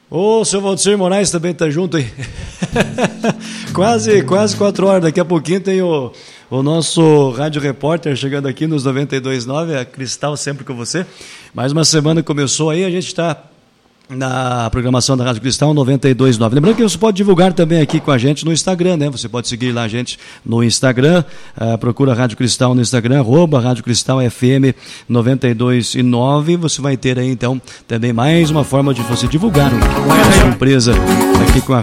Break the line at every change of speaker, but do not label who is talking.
Ô, seu Valdir Moraes também tá junto aí. quase 4 horas. Daqui a pouquinho tem o nosso Rádio Repórter chegando aqui nos 92.9, a Cristal sempre com você. Mais uma semana começou aí, a gente está na programação da Rádio Cristal 92.9. Lembrando que você pode divulgar também aqui com a gente no Instagram, né? Você pode seguir lá a gente no Instagram, procura Rádio Cristal no Instagram, @Rádio Cristal FM 92.9. Você vai ter aí então também mais uma forma de você divulgar uma surpresa aqui com a